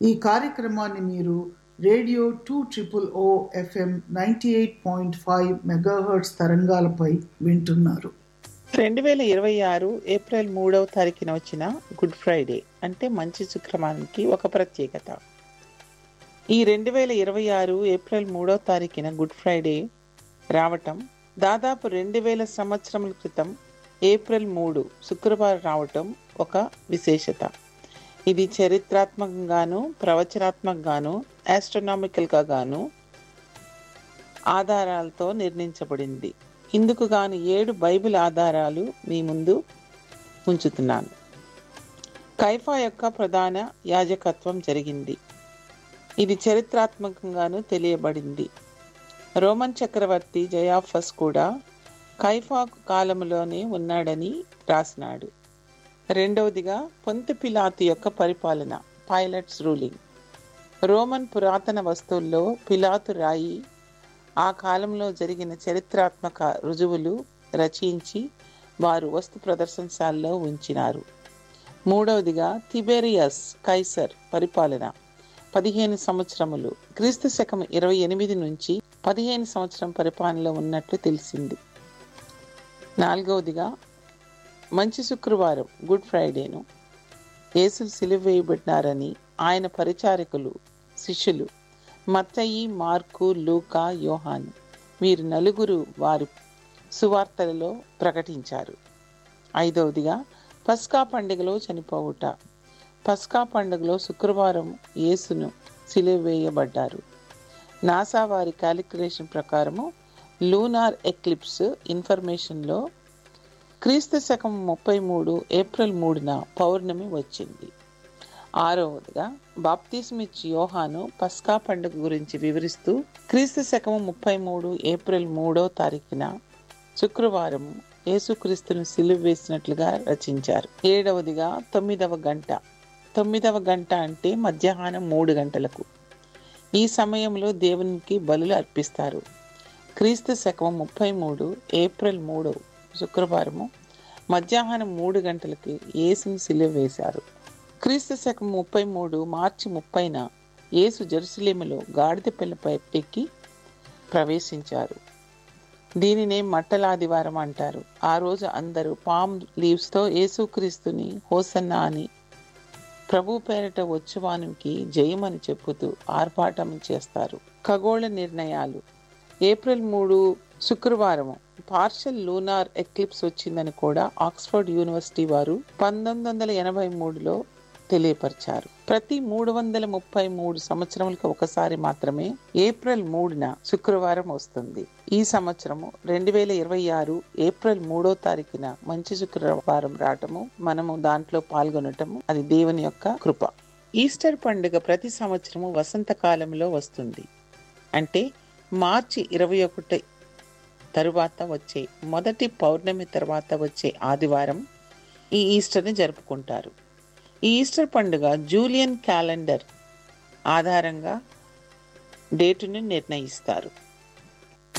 ఈ కార్యక్రమాన్ని మీరు రేడియో 2OOO FM 98.5 మెగాహెర్ట్జ్ తరంగాలపై వింటున్నారు. 2026 ఏప్రిల్ 3వ తారీఖున వచ్చిన గుడ్ ఫ్రైడే అంటే మంచి శుక్రవారానికి ఒక ప్రత్యేకత. ఈ 2026 ఏప్రిల్ 3వ తారీఖున గుడ్ ఫ్రైడే రావటం దాదాపు 2000 సంవత్సరముల క్రితం ఏప్రిల్ 3 శుక్రవారం రావటం ఒక విశేషత. ఇది చరిత్రాత్మకంగాను ప్రవచనాత్మకంగాను ఆస్ట్రోనామికల్గా గాను ఆధారాలతో నిర్ణయించబడింది. ఇందుకు గాను 7 బైబిల్ ఆధారాలు మీ ముందు ఉంచుతున్నాను. కైఫా యొక్క ప్రధాన యాజకత్వం జరిగింది. ఇది చరిత్రాత్మకంగాను తెలియబడింది. రోమన్ చక్రవర్తి జయాఫస్ కూడా కైఫా కాలంలోనే ఉన్నాడని రాసినాడు. రెండవదిగా పొంతు పిలాతు యొక్క పరిపాలన, పైలట్స్ రూలింగ్. రోమన్ పురాతన వస్తువుల్లో పిలాతు రాయి ఆ కాలంలో జరిగిన చరిత్రాత్మక రుజువులు రచించి వారు వస్తు ప్రదర్శనశాలలో ఉంచినారు. మూడవదిగా తిబెరియస్ కైసర్ పరిపాలన 15 సంవత్సరములు, క్రీస్తు శకం 28 నుంచి 15 సంవత్సరం పరిపాలనలో ఉన్నట్లు తెలిసింది. నాలుగవదిగా మంచి శుక్రవారం గుడ్ ఫ్రైడేను యేసు సిలువ వేయబడినారని ఆయన పరిచారకులు శిష్యులు మత్తయి, మార్కు, లూకా, యోహాను వీరు నలుగురు వారి సువార్తలలో ప్రకటించారు. ఐదవదిగా పస్కా పండుగలో చనిపోవుట. పస్కా పండుగలో శుక్రవారం యేసును సిలువ వేయబడ్డారు. నాసా వారి క్యాలిక్యులేషన్ ప్రకారము లూనార్ ఎక్లిప్స్ ఇన్ఫర్మేషన్లో క్రీస్తు శకం 33 ఏప్రిల్ 3న పౌర్ణమి వచ్చింది. ఆరవదిగా బాప్తిస్మిచ్ యోహాను పస్కా పండుగ గురించి వివరిస్తూ క్రీస్తు శకం 33 ఏప్రిల్ 3వ తారీఖున శుక్రవారం యేసుక్రీస్తును సిలువ వేసినట్లుగా రచించారు. ఏడవదిగా 9వ గంట. 9వ గంట అంటే మధ్యాహ్నం 3 గంటలకు. ఈ సమయంలో దేవునికి బలులు అర్పిస్తారు. క్రీస్తు శకం 33 ఏప్రిల్ 3 శుక్రవారము మధ్యాహ్నం 3 గంటలకి యేసును సిలువ వేశారు. క్రీస్తు శకం 33 మార్చి 30న యేసు జెరూసలేములో గాడిద పిల్లపై ఎక్కి ప్రవేశించారు. దీనినే మట్టల ఆదివారం అంటారు. ఆ రోజు అందరూ పామ్ లీవ్స్తో యేసుక్రీస్తుని హోసన్నా అని, ప్రభు పేరిట వచ్చువానికి జయమని చెప్పుతూ ఆర్భాటం చేస్తారు. ఖగోళ నిర్ణయాలు. ఏప్రిల్ 3 శుక్రవారం పార్షల్ లూనార్ ఎక్లిప్స్ వచ్చిందని కూడా ఆక్స్ఫర్డ్ యూనివర్సిటీ వారు 1983లో తెలియపరిచారు. ప్రతి 333 సంవత్సరములకు ఒకసారి మాత్రమే ఏప్రిల్ 3న శుక్రవారం వస్తుంది. ఈ సంవత్సరము 2026 ఏప్రిల్ 3వ తారీఖున మంచి శుక్రవారం రావటము, మనము దాంట్లో పాల్గొనటము అది దేవుని యొక్క కృప. ఈస్టర్ పండుగ ప్రతి సంవత్సరము వసంతకాలంలో వస్తుంది. అంటే మార్చి 21 తరువాత వచ్చే మొదటి పౌర్ణమి తర్వాత వచ్చే ఆదివారం ఈ ఈస్టర్ని జరుపుకుంటారు. ఈ ఈస్టర్ పండుగ జూలియన్ క్యాలెండర్ ఆధారంగా డేటుని నిర్ణయిస్తారు.